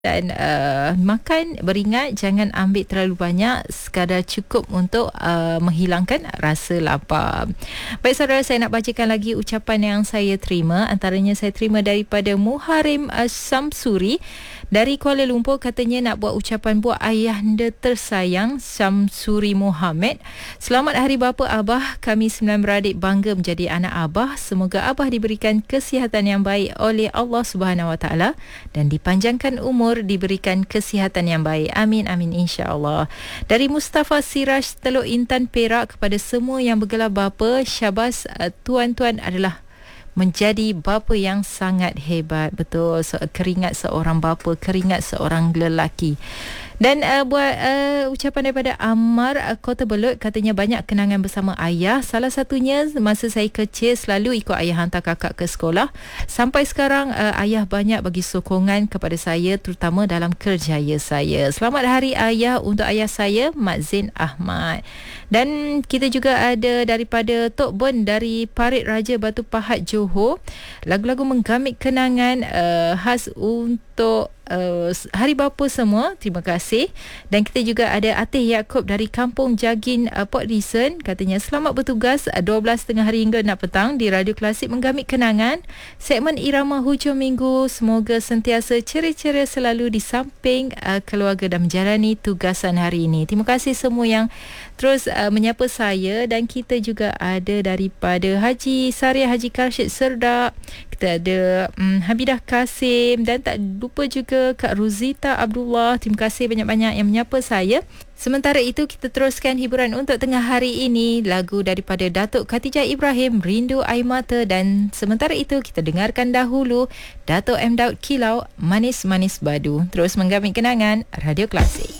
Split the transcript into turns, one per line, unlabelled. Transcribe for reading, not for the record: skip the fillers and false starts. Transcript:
Dan makan beringat, jangan ambil terlalu banyak, sekadar cukup untuk menghilangkan rasa lapar. Baik saudara, saya nak bacakan lagi ucapan yang saya terima. Antaranya saya terima daripada Muharim Samsuri dari Kuala Lumpur. Katanya nak buat ucapan buat ayahanda tersayang Samsuri Muhammad. Selamat Hari Bapa Abah. Kami 9 beradik bangga menjadi anak Abah. Semoga Abah diberikan kesihatan yang baik oleh Allah Subhanahu Wa Taala dan dipanjangkan umur, diberikan kesihatan yang baik. Amin, amin, insya-Allah. Dari Mustafa Siraj Teluk Intan Perak, kepada semua yang bergelar bapa, syabas, tuan-tuan adalah menjadi bapa yang sangat hebat. Betul, keringat seorang bapa, keringat seorang lelaki. Dan buat ucapan daripada Ammar Kota Belud, katanya banyak kenangan bersama ayah. Salah satunya masa saya kecil selalu ikut ayah hantar kakak ke sekolah. Sampai sekarang ayah banyak bagi sokongan kepada saya, terutama dalam kerjaya saya. Selamat Hari Ayah untuk ayah saya, Mak Zain Ahmad. Dan kita juga ada daripada Tok Bon dari Parit Raja Batu Pahat Johor. Lagu-lagu menggamit kenangan khas untuk Hari Bapa semua. Terima kasih. Dan kita juga ada Atih Yaakob dari Kampung Jagin, Port Dickson. Katanya selamat bertugas 12.30 hari hingga 6 petang di Radio Klasik menggamit kenangan segmen Irama Hujung Minggu. Semoga sentiasa ceria-ceria selalu di samping keluarga dan menjalani tugasan hari ini. Terima kasih semua yang terus menyapa saya. Dan kita juga ada daripada Haji Sariah Haji Karshid Serdak. Kita ada Habidah Kasim, dan tak lupa juga Kak Ruzita Abdullah. Terima kasih banyak-banyak yang menyapa saya. Sementara itu, kita teruskan hiburan untuk tengah hari ini. Lagu daripada Datuk Khatijah Ibrahim, Rindu Air Mata. Dan sementara itu, kita dengarkan dahulu Datuk M. Daud Kilau, Manis-Manis Badu. Terus menggamit kenangan Radio Klasik.